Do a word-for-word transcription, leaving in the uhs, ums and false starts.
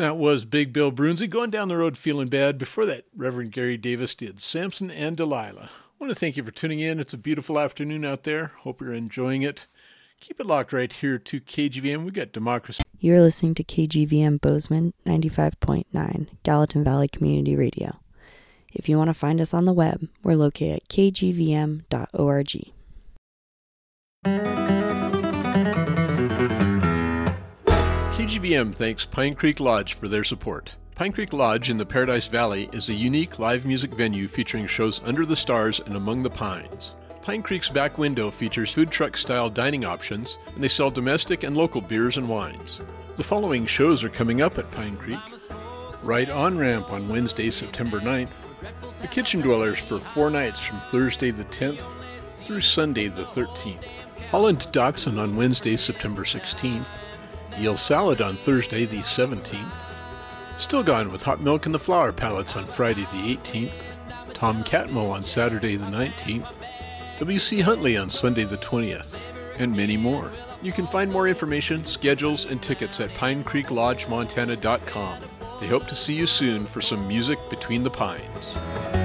That was Big Bill Brunsey going down the road feeling bad. Before that, Reverend Gary Davis did Samson and Delilah. I want to thank you for tuning in. It's a beautiful afternoon out there. Hope you're enjoying it. Keep it locked right here to K G V M. We got Democracy. You're listening to K G V M Bozeman ninety-five point nine, Gallatin Valley Community Radio. If you want to find us on the web, we're located at k g v m dot org. K G V M thanks Pine Creek Lodge for their support. Pine Creek Lodge in the Paradise Valley is a unique live music venue featuring shows under the stars and among the pines. Pine Creek's back window features food truck-style dining options, and they sell domestic and local beers and wines. The following shows are coming up at Pine Creek. Right On Ramp on Wednesday, September ninth. The Kitchen Dwellers for four nights from Thursday the tenth through Sunday the thirteenth. Holland Dachshund on Wednesday, September sixteenth. Eel Salad on Thursday the seventeenth. Still Gone with Hot Milk and the Flower Palettes on Friday the eighteenth. Tom Catmull on Saturday the nineteenth. W C Huntley on Sunday the twentieth. And many more. You can find more information, schedules, and tickets at pine creek lodge montana dot com. They hope to see you soon for some music between the pines.